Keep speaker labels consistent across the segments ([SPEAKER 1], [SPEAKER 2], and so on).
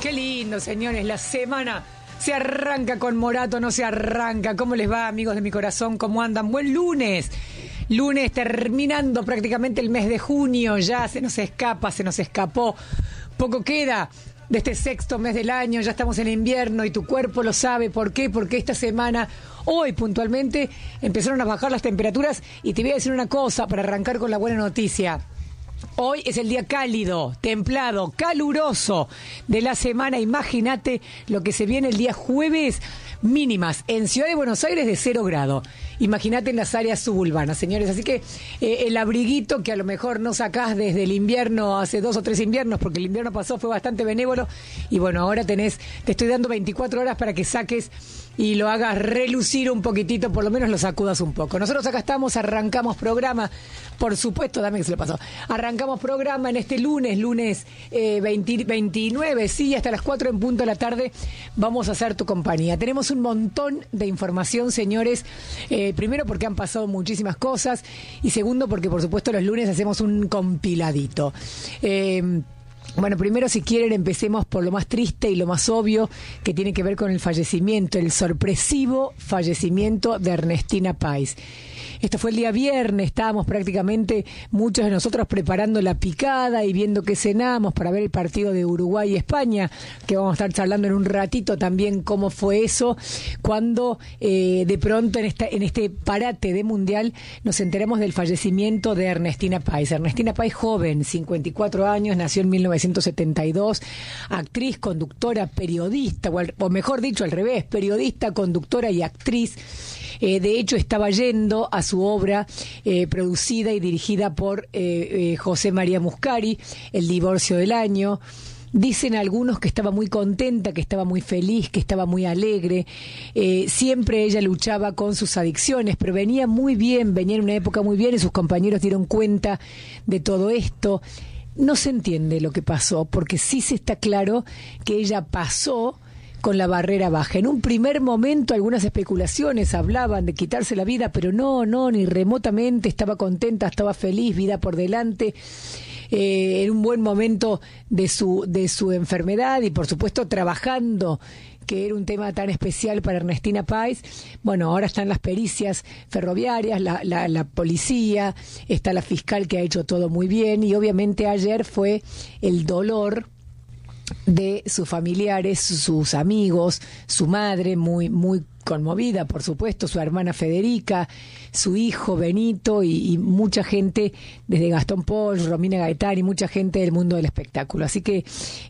[SPEAKER 1] Qué lindo, señores, la semana se arranca con Morato, no se arranca. ¿Cómo les va, amigos de mi corazón? ¿Cómo andan? Buen lunes. Lunes terminando prácticamente el mes de junio, ya se nos escapa, se nos escapó. Poco queda de este sexto mes del año, ya estamos en invierno y tu cuerpo lo sabe. ¿Por qué? Porque esta semana, hoy puntualmente, empezaron a bajar las temperaturas y te voy a decir una cosa para arrancar con la buena noticia. Hoy es el día cálido, templado, caluroso de la semana. Imagínate lo que se viene el día jueves. Mínimas en Ciudad de Buenos Aires de 0 grados. Imagínate en las áreas suburbanas, señores. Así que el abriguito que a lo mejor no sacás desde el invierno, hace 2 o 3 inviernos, porque el invierno pasado fue bastante benévolo. Y bueno, ahora te estoy dando 24 horas para que saques y lo hagas relucir un poquitito, por lo menos lo sacudas un poco. Nosotros acá estamos, arrancamos programa, por supuesto, dame que se lo pasó. Arrancamos programa en este lunes 29, sí, hasta las 4 en punto de la tarde vamos a hacer tu compañía. Tenemos un montón de información, señores, primero porque han pasado muchísimas cosas y segundo porque, por supuesto, los lunes hacemos un compiladito. Bueno, primero, si quieren, empecemos por lo más triste y lo más obvio, que tiene que ver con el fallecimiento, el sorpresivo fallecimiento de Ernestina Páez. Esto fue el día viernes, estábamos prácticamente muchos de nosotros preparando la picada y viendo qué cenamos para ver el partido de Uruguay y España, que vamos a estar charlando en un ratito también cómo fue eso, cuando de pronto en este parate de Mundial nos enteramos del fallecimiento de Ernestina Páez. Ernestina Páez, joven, 54 años, nació en 1972, actriz, conductora, periodista, o mejor dicho, al revés, periodista, conductora y actriz. De hecho, estaba yendo a su obra producida y dirigida por José María Muscari, El divorcio del año. Dicen algunos que estaba muy contenta, que estaba muy feliz, que estaba muy alegre. Siempre ella luchaba con sus adicciones, pero venía muy bien, venía en una época muy bien y sus compañeros dieron cuenta de todo esto. No se entiende lo que pasó, porque sí se está claro que ella pasó con la barrera baja. En un primer momento algunas especulaciones hablaban de quitarse la vida, pero no, ni remotamente. Estaba contenta, estaba feliz, vida por delante, en un buen momento de su enfermedad y por supuesto trabajando, que era un tema tan especial para Ernestina Páez. Bueno, ahora están las pericias ferroviarias, la policía, está la fiscal que ha hecho todo muy bien y obviamente ayer fue el dolor de sus familiares, sus amigos, su madre muy conmovida, por supuesto, su hermana Federica, su hijo Benito y mucha gente desde Gastón Paul, Romina Gaetani, mucha gente del mundo del espectáculo. Así que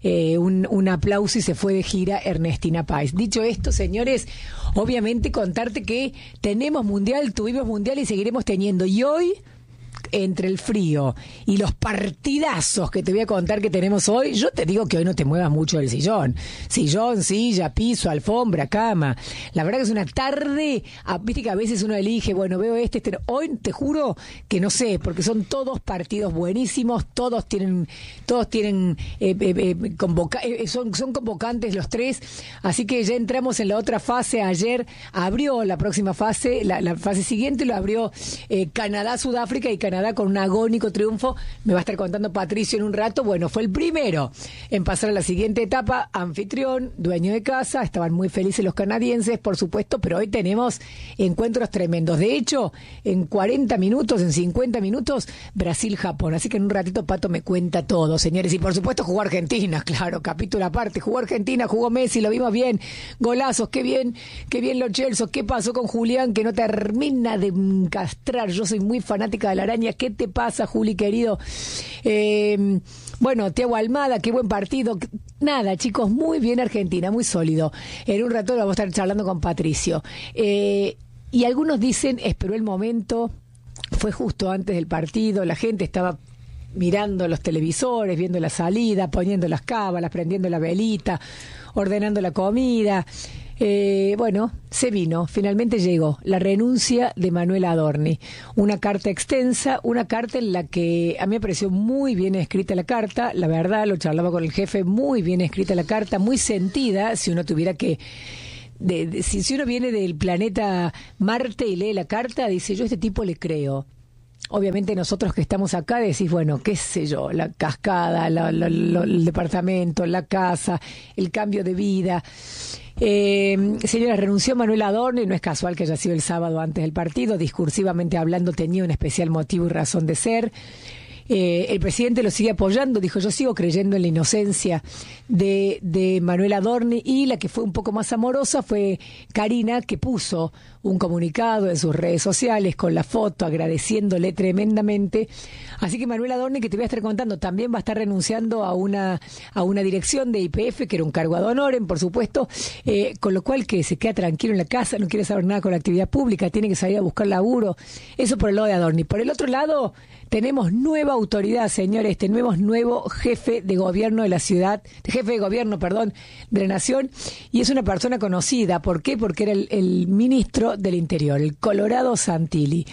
[SPEAKER 1] un aplauso y se fue de gira Ernestina Páez. Dicho esto, señores, obviamente contarte que tenemos mundial, tuvimos mundial y seguiremos teniendo. Y hoy, entre el frío y los partidazos que te voy a contar que tenemos hoy, yo te digo que hoy no te muevas mucho del sillón. Sillón, silla, piso, alfombra, cama. La verdad que es una tarde, viste que a veces uno elige, bueno, veo este. Hoy te juro que no sé, porque son todos partidos buenísimos, todos tienen son convocantes los tres, así que ya entramos en la otra fase. Ayer abrió la próxima fase, la fase siguiente lo abrió Canadá-Sudáfrica y Canadá con un agónico triunfo. Me va a estar contando Patricio en un rato. Bueno, fue el primero en pasar a la siguiente etapa, anfitrión, dueño de casa. Estaban muy felices los canadienses, por supuesto, pero hoy tenemos encuentros tremendos. De hecho, en 40 minutos, en 50 minutos, Brasil-Japón. Así que en un ratito Pato me cuenta todo, señores. Y por supuesto jugó Argentina, claro, capítulo aparte. Jugó Argentina, jugó Messi, lo vimos bien. Golazos, qué bien los Chelsea. ¿Qué pasó con Julián, que no termina de encastrar? Yo soy muy fanática de la araña. ¿Qué te pasa, Juli, querido? Bueno, Thiago Almada, qué buen partido. Nada, chicos, muy bien Argentina, muy sólido. En un rato vamos a estar charlando con Patricio. Y algunos dicen, esperó el momento, fue justo antes del partido, la gente estaba mirando los televisores, viendo la salida, poniendo las cábalas, prendiendo la velita, ordenando la comida. Bueno, se vino, finalmente llegó la renuncia de Manuel Adorni, una carta extensa, una carta en la que a mí me pareció muy bien escrita la carta, la verdad, lo charlaba con el jefe, muy bien escrita la carta, muy sentida. Si uno tuviera que si uno viene del planeta Marte y lee la carta, dice, yo a este tipo le creo. obviamente nosotros que estamos acá decís, bueno, qué sé yo, la cascada, el departamento, la casa, el cambio de vida. Señora, renunció Manuel Adorni, y no es casual que haya sido el sábado antes del partido, discursivamente hablando tenía un especial motivo y razón de ser. El presidente lo sigue apoyando, dijo, yo sigo creyendo en la inocencia de Manuel Adorni, y la que fue un poco más amorosa fue Karina, que puso un comunicado en sus redes sociales con la foto agradeciéndole tremendamente. Así que Manuel Adorni, que te voy a estar contando, también va a estar renunciando a una dirección de YPF, que era un cargo ad honorem, por supuesto, con lo cual que se queda tranquilo en la casa, no quiere saber nada con la actividad pública, tiene que salir a buscar laburo. Eso por el lado de Adorni. Por el otro lado, tenemos nueva autoridad, señores, tenemos nuevo jefe de gobierno de la ciudad, jefe de gobierno, perdón, de la nación, y es una persona conocida. ¿Por qué? Porque era el ministro del Interior, el Colorado Santilli.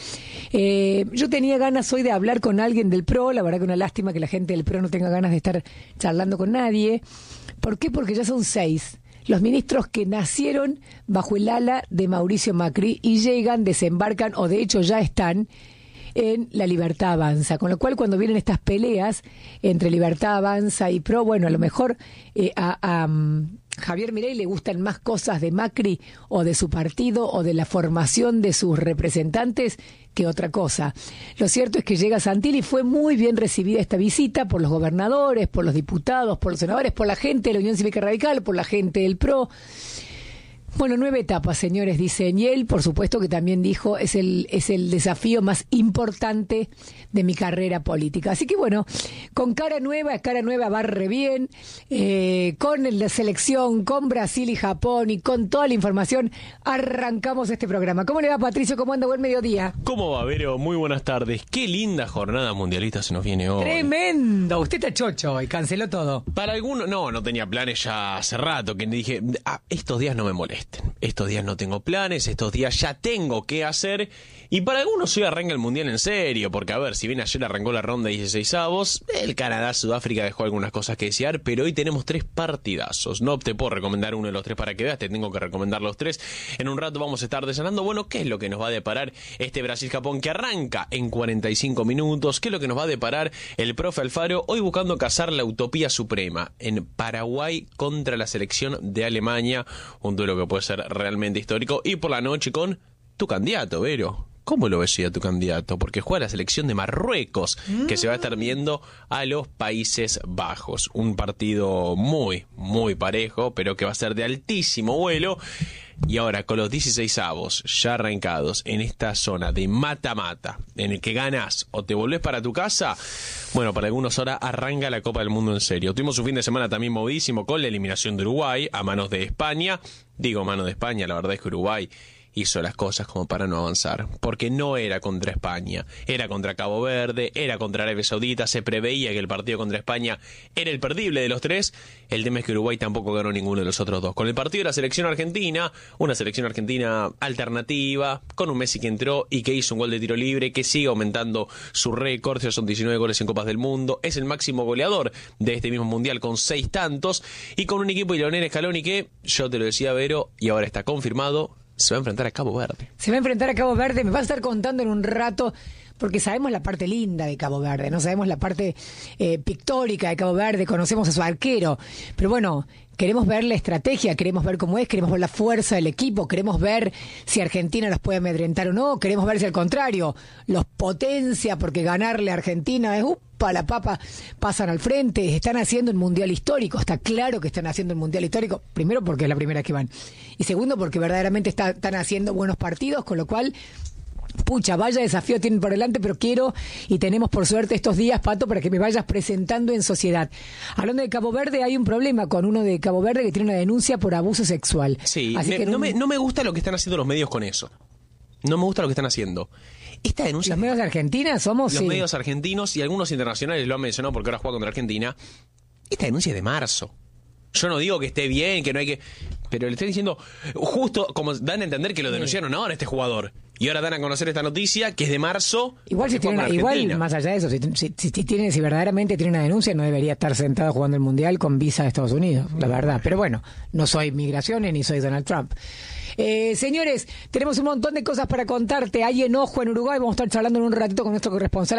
[SPEAKER 1] Yo tenía ganas hoy de hablar con alguien del PRO, la verdad que una lástima que la gente del PRO no tenga ganas de estar charlando con nadie. ¿Por qué? Porque ya son 6 los ministros que nacieron bajo el ala de Mauricio Macri y llegan, desembarcan o de hecho ya están en La Libertad Avanza, con lo cual cuando vienen estas peleas entre Libertad Avanza y PRO, bueno, a lo mejor a Javier Milei le gustan más cosas de Macri o de su partido o de la formación de sus representantes que otra cosa. Lo cierto es que llega Santilli, fue muy bien recibida esta visita por los gobernadores, por los diputados, por los senadores, por la gente de la Unión Cívica Radical, por la gente del PRO. Bueno, 9 etapas, señores, dicen, y él, por supuesto, que también dijo, es el desafío más importante de mi carrera política. Así que bueno, con cara nueva va re bien, con la selección, con Brasil y Japón y con toda la información, arrancamos este programa. ¿Cómo le va, Patricio? ¿Cómo anda? Buen mediodía.
[SPEAKER 2] ¿Cómo va, Vero? Muy buenas tardes. Qué linda jornada mundialista se nos viene hoy.
[SPEAKER 1] ¡Tremendo! Usted está chocho y canceló todo.
[SPEAKER 2] Para algunos, no tenía planes ya hace rato, que dije, estos días no me molesten. Estos días no tengo planes, estos días ya tengo que hacer. Y para algunos hoy arranca el Mundial en serio, porque a ver, si bien ayer arrancó la ronda de 16avos, el Canadá-Sudáfrica dejó algunas cosas que desear, pero hoy tenemos 3 partidazos. No te puedo recomendar uno de los 3 para que veas, te tengo que recomendar los 3. En un rato vamos a estar desarrollando, bueno, qué es lo que nos va a deparar este Brasil-Japón que arranca en 45 minutos, qué es lo que nos va a deparar el profe Alfaro, hoy buscando cazar la utopía suprema en Paraguay contra la selección de Alemania, un duelo que puede ser realmente histórico, y por la noche con tu candidato, Vero. ¿Cómo lo ves a tu candidato? Porque juega la selección de Marruecos, que se va a estar viendo a los Países Bajos. Un partido muy, muy parejo, pero que va a ser de altísimo vuelo. Y ahora, con los 16avos ya arrancados en esta zona de mata-mata, en el que ganás o te volvés para tu casa, bueno, para algunos ahora arranca la Copa del Mundo en serio. Tuvimos un fin de semana también movidísimo con la eliminación de Uruguay a manos de España. Digo manos de España, la verdad es que Uruguay hizo las cosas como para no avanzar, porque no era contra España, era contra Cabo Verde, era contra Arabia Saudita, se preveía que el partido contra España era el perdible de los 3, el tema es que Uruguay tampoco ganó ninguno de los otros 2. Con el partido de la selección argentina, una selección argentina alternativa, con un Messi que entró y que hizo un gol de tiro libre, que sigue aumentando su récord, ya son 19 goles en Copas del Mundo, es el máximo goleador de este mismo Mundial con 6 tantos, y con un equipo de Lionel Scaloni que, yo te lo decía, Vero, y ahora está confirmado, se va a enfrentar a Cabo Verde.
[SPEAKER 1] Se va a enfrentar a Cabo Verde, me vas a estar contando en un rato, porque sabemos la parte linda de Cabo Verde, no sabemos la parte pictórica de Cabo Verde, conocemos a su arquero, pero bueno, queremos ver la estrategia, queremos ver cómo es, queremos ver la fuerza del equipo, queremos ver si Argentina los puede amedrentar o no, queremos ver si al contrario los potencia, porque ganarle a Argentina es la papa, pasan al frente, están haciendo un mundial histórico, está claro que están haciendo un mundial histórico, primero porque es la primera que van, y segundo porque verdaderamente están haciendo buenos partidos, con lo cual, pucha, vaya desafío tienen por delante, pero quiero, y tenemos por suerte estos días, Pato, para que me vayas presentando en sociedad. Hablando de Cabo Verde, hay un problema con uno de Cabo Verde que tiene una denuncia por abuso sexual.
[SPEAKER 2] Sí, no me gusta lo que están haciendo los medios con eso. No me gusta lo que están haciendo. Esta denuncia...
[SPEAKER 1] ¿Los medios de Argentina somos?
[SPEAKER 2] Los medios argentinos y algunos internacionales lo han mencionado porque ahora juega contra Argentina. Esta denuncia es de marzo. Yo no digo que esté bien, que no hay que... Pero le estoy diciendo, justo como dan a entender que lo denunciaron ahora este jugador. Y ahora dan a conocer esta noticia que es de marzo.
[SPEAKER 1] Igual, igual más allá de eso, si verdaderamente tiene una denuncia, no debería estar sentado jugando el Mundial con visa de Estados Unidos, la verdad. Pero bueno, no soy migraciones ni soy Donald Trump. Señores, tenemos un montón de cosas para contarte. Hay enojo en Uruguay, vamos a estar charlando en un ratito con nuestro corresponsal